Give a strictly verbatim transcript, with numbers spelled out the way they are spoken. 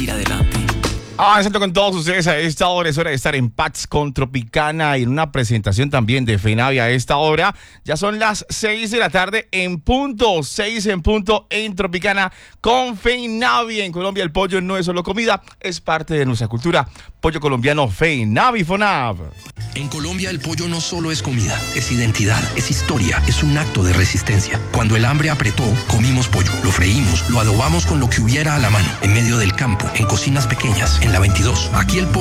Ir adelante. Avanzando con todos ustedes a esta hora, es hora de estar en Paz con Tropicana y en una presentación también de FENAVI a esta hora. Ya son las seis de la tarde en punto, seis en punto en Tropicana con FENAVI. En Colombia el pollo no es solo comida, es parte de nuestra cultura. Pollo colombiano FENAVI FONAV. En Colombia el pollo no solo es comida, es identidad, es historia, es un acto de resistencia. Cuando el hambre apretó, comimos pollo, lo freímos, lo adobamos con lo que hubiera a la mano, en medio del campo, en cocinas pequeñas, en la veintidós. Aquí el pollo